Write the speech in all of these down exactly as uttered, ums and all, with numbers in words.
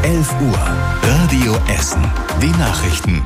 elf Uhr. Radio Essen. Die Nachrichten.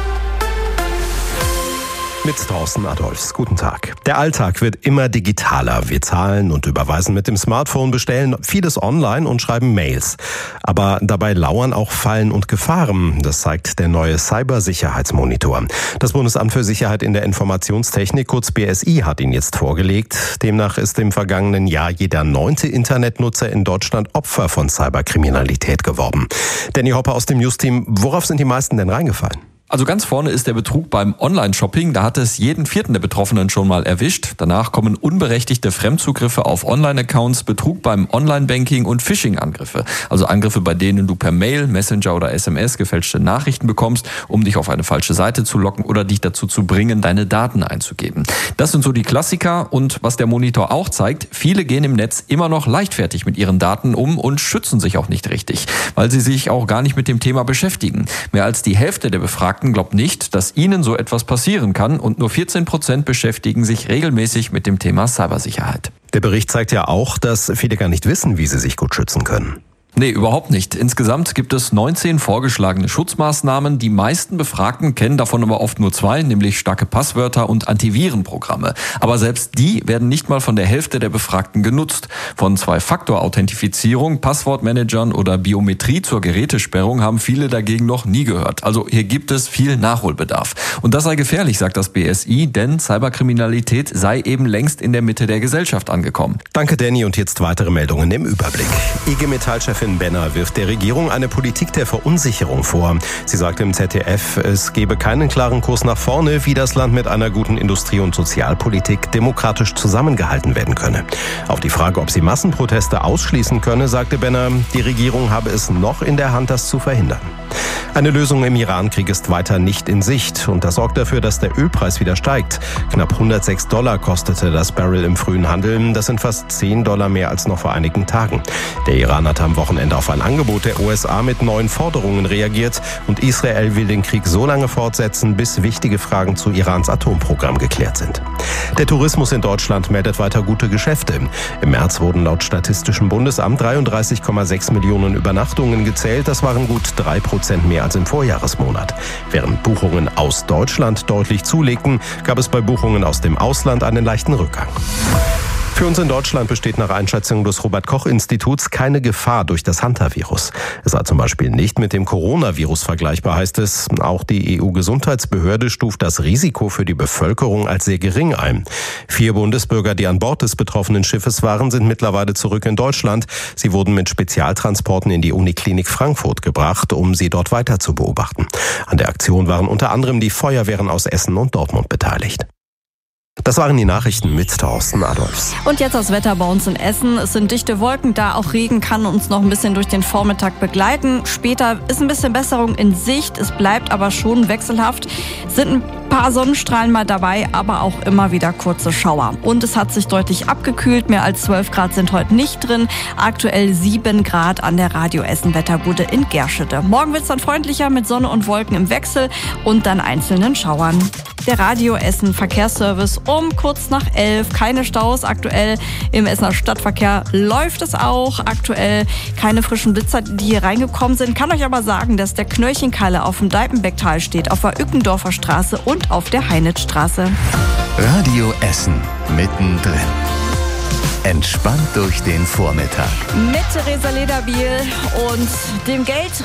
Mit Thorsten Adolfs. Guten Tag. Der Alltag wird immer digitaler. Wir zahlen und überweisen mit dem Smartphone, bestellen vieles online und schreiben Mails. Aber dabei lauern auch Fallen und Gefahren. Das zeigt der neue Cybersicherheitsmonitor. Das Bundesamt für Sicherheit in der Informationstechnik, kurz B S I, hat ihn jetzt vorgelegt. Demnach ist im vergangenen Jahr jeder neunte Internetnutzer in Deutschland Opfer von Cyberkriminalität geworden. Danny Hopper aus dem News-Team, worauf sind die meisten denn reingefallen? Also ganz vorne ist der Betrug beim Online-Shopping. Da hat es jeden vierten der Betroffenen schon mal erwischt. Danach kommen unberechtigte Fremdzugriffe auf Online-Accounts, Betrug beim Online-Banking und Phishing-Angriffe. Also Angriffe, bei denen du per Mail, Messenger oder S M S gefälschte Nachrichten bekommst, um dich auf eine falsche Seite zu locken oder dich dazu zu bringen, deine Daten einzugeben. Das sind so die Klassiker. Und was der Monitor auch zeigt, viele gehen im Netz immer noch leichtfertig mit ihren Daten um und schützen sich auch nicht richtig, weil sie sich auch gar nicht mit dem Thema beschäftigen. Mehr als die Hälfte der Befragten glaubt nicht, dass ihnen so etwas passieren kann, und nur vierzehn Prozent beschäftigen sich regelmäßig mit dem Thema Cybersicherheit. Der Bericht zeigt ja auch, dass viele gar nicht wissen, wie sie sich gut schützen können. Nee, überhaupt nicht. Insgesamt gibt es neunzehn vorgeschlagene Schutzmaßnahmen. Die meisten Befragten kennen davon aber oft nur zwei, nämlich starke Passwörter und Antivirenprogramme. Aber selbst die werden nicht mal von der Hälfte der Befragten genutzt. Von Zwei-Faktor-Authentifizierung, Passwortmanagern oder Biometrie zur Gerätesperrung haben viele dagegen noch nie gehört. Also hier gibt es viel Nachholbedarf. Und das sei gefährlich, sagt das B S I, denn Cyberkriminalität sei eben längst in der Mitte der Gesellschaft angekommen. Danke, Danny. Und jetzt weitere Meldungen im Überblick. I G Metall-Chefin Benner wirft der Regierung eine Politik der Verunsicherung vor. Sie sagt im Z D F, es gebe keinen klaren Kurs nach vorne, wie das Land mit einer guten Industrie- und Sozialpolitik demokratisch zusammengehalten werden könne. Auf die Frage, ob sie Massenproteste ausschließen könne, sagte Benner, die Regierung habe es noch in der Hand, das zu verhindern. Eine Lösung im Iran-Krieg ist weiter nicht in Sicht, und das sorgt dafür, dass der Ölpreis wieder steigt. Knapp hundertsechs Dollar kostete das Barrel im frühen Handel. Das sind fast zehn Dollar mehr als noch vor einigen Tagen. Der Iran hatte am Wochenende auf ein Angebot der U S A mit neuen Forderungen reagiert, und Israel will den Krieg so lange fortsetzen, bis wichtige Fragen zu Irans Atomprogramm geklärt sind. Der Tourismus in Deutschland meldet weiter gute Geschäfte. Im März wurden laut Statistischem Bundesamt dreiunddreißig Komma sechs Millionen Übernachtungen gezählt. Das waren gut drei Prozent mehr als im Vorjahresmonat. Während Buchungen aus Deutschland deutlich zulegten, gab es bei Buchungen aus dem Ausland einen leichten Rückgang. Für uns in Deutschland besteht nach Einschätzung des Robert-Koch-Instituts keine Gefahr durch das Hantavirus. Es sei zum Beispiel nicht mit dem Coronavirus vergleichbar, heißt es. Auch die E U-Gesundheitsbehörde stuft das Risiko für die Bevölkerung als sehr gering ein. Vier Bundesbürger, die an Bord des betroffenen Schiffes waren, sind mittlerweile zurück in Deutschland. Sie wurden mit Spezialtransporten in die Uniklinik Frankfurt gebracht, um sie dort weiter zu beobachten. An der Aktion waren unter anderem die Feuerwehren aus Essen und Dortmund beteiligt. Das waren die Nachrichten mit Thorsten Adolfs. Und jetzt das Wetter bei uns in Essen. Es sind dichte Wolken da, auch Regen kann uns noch ein bisschen durch den Vormittag begleiten. Später ist ein bisschen Besserung in Sicht, es bleibt aber schon wechselhaft. Es sind ein paar Sonnenstrahlen mal dabei, aber auch immer wieder kurze Schauer. Und es hat sich deutlich abgekühlt, mehr als zwölf Grad sind heute nicht drin. Aktuell sieben Grad an der Radio Essen Wetterbude in Gerschede. Morgen wird es dann freundlicher mit Sonne und Wolken im Wechsel und dann einzelnen Schauern. Der Radio Essen Verkehrsservice um kurz nach elf. Keine Staus aktuell. Im Essener Stadtverkehr läuft es auch. Aktuell keine frischen Blitzer, die hier reingekommen sind. Kann euch aber sagen, dass der Knöllchenkalle auf dem Deipenbecktal steht, auf der Ückendorfer Straße und auf der Heinitzstraße. Radio Essen mittendrin. Entspannt durch den Vormittag. Mit Theresa Lederbiel und dem Geld